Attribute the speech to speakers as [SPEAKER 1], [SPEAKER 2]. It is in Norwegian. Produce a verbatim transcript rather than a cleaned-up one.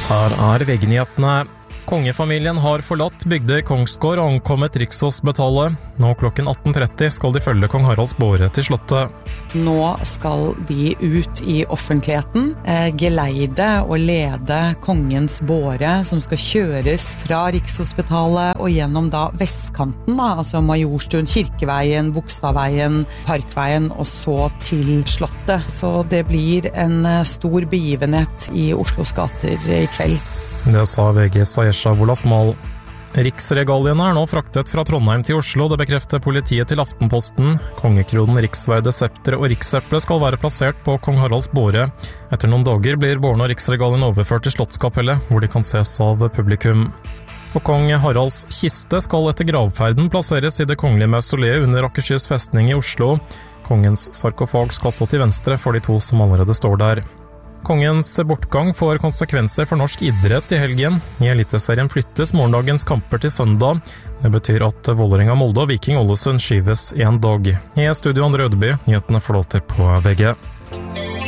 [SPEAKER 1] Her er V G-nyhetene. Kongefamilien har forlatt Bygdøy Kongsgård og ankommet Rikshospitalet. Nå klokken atten tretti skal de følge kong Haralds båre til slottet.
[SPEAKER 2] Nå skal de ut i offentligheten, eh, geleide og lede kongens båre som skal kjøres fra Rikshospitalet og gjennom da vestkanten, da, altså Majorstuen, Kirkeveien, Bogstadveien, Parkveien og så til slottet. Så det blir en stor begivenhet i Oslos gater i kveld.
[SPEAKER 1] Det sa V G's Ayesha Wolasmal. Riksregaliene er nå fraktet fra Trondheim til Oslo, det bekrefter politiet til Aftenposten. Kongekronen, riksverde, septer og rikseple skal være plassert på kong Haralds båre. Etter noen dager blir bårene og riksregalien overført til Slottskapellet, hvor de kan ses av publikum. Og kong Haralds kiste skal etter gravferden plasseres i det kongelige mausoleet under Akershus festning i Oslo. Kongens sarkofag skal stå til venstre for de to som allerede står der. Kongens bortgang får konsekvenser for norsk idrett i helgen. I Eliteserien flyttes morgendagens kamper til søndag. Det betyr at Vålerenga Molde og Viking Ålesund skyves en dag. I studio Andre Ødeby, nyhetene får lov til på V G.